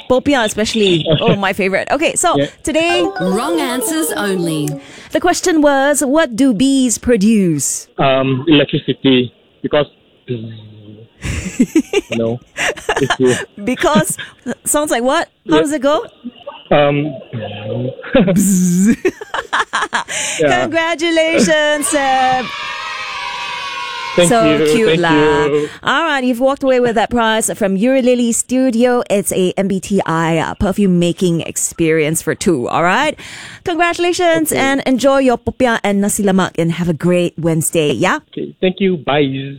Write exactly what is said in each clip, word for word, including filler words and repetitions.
Popiah especially. Oh, my favorite. Okay, so Yeah. today, Wrong answers only. the question was, what do bees produce? Um, electricity because no, it's true. Because, sounds like what? How does it go? Um, yeah. Congratulations, Seb. Thank So you. cute Thank lah. you. All right, you've walked away with that prize from Yuri Lily Studio. It's a M B T I uh, perfume making experience for two. All right, congratulations Okay. and enjoy your popiah and nasi lemak and have a great Wednesday. Yeah. Okay, thank you. Bye.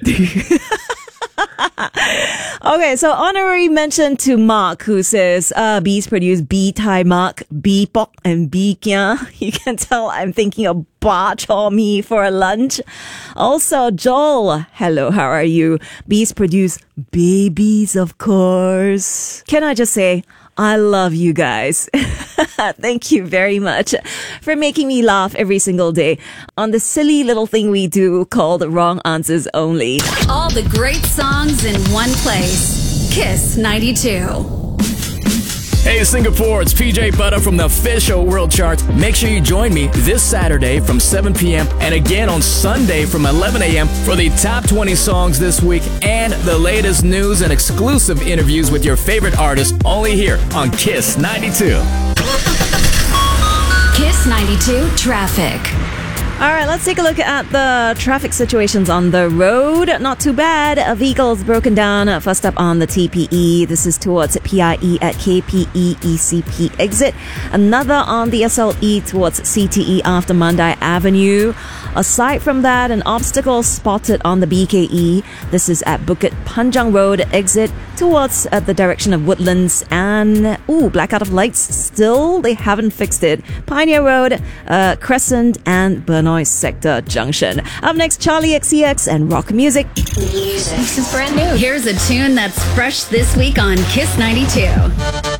Okay, so honorary mention to Mark, who says uh, bees produce bee thai mak, bee pok, and bee kia. You can tell I'm thinking of bak chor mee for a lunch. Also, Joel, hello, how are you? Bees produce babies, of course. Can I just say, I love you guys. Thank you very much for making me laugh every single day on the silly little thing we do called Wrong Answers Only. All the great songs in one place. Kiss ninety-two. Hey Singapore, it's P J Butter from the official World Chart. Make sure you join me this Saturday from seven p.m. and again on Sunday from eleven a.m. for the top twenty songs this week and the latest news and exclusive interviews with your favorite artists only here on Kiss ninety-two. Kiss ninety-two traffic. All right, let's take a look at the traffic situations on the road. Not too bad. A vehicle's broken down. First up on the T P E. This is towards P I E at K P E E C P exit. Another on the S L E towards C T E after Mandai Avenue. Aside from that, an obstacle spotted on the B K E. This is at Bukit Panjang Road exit towards uh, the direction of Woodlands. And, ooh, blackout of lights. Still, they haven't fixed it. Pioneer Road, uh, Crescent, and Bernard Sector Junction. Up next, Charlie X C X and rock music. This is brand new. Here's a tune that's fresh this week on Kiss ninety-two.